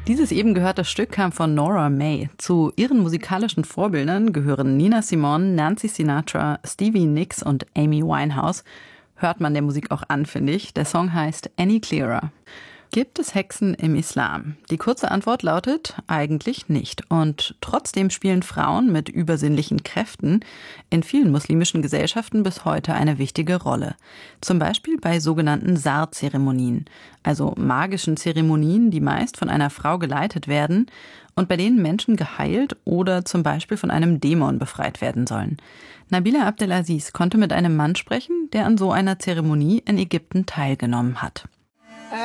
Dieses eben gehörte Stück kam von Nora May. Zu ihren musikalischen Vorbildern gehören Nina Simone, Nancy Sinatra, Stevie Nicks und Amy Winehouse. Hört man der Musik auch an, finde ich. Der Song heißt Any Clearer. Gibt es Hexen im Islam? Die kurze Antwort lautet, eigentlich nicht. Und trotzdem spielen Frauen mit übersinnlichen Kräften in vielen muslimischen Gesellschaften bis heute eine wichtige Rolle. Zum Beispiel bei sogenannten Sar-Zeremonien, also magischen Zeremonien, die meist von einer Frau geleitet werden und bei denen Menschen geheilt oder zum Beispiel von einem Dämon befreit werden sollen. Nabila Abdelaziz konnte mit einem Mann sprechen, der an so einer Zeremonie in Ägypten teilgenommen hat.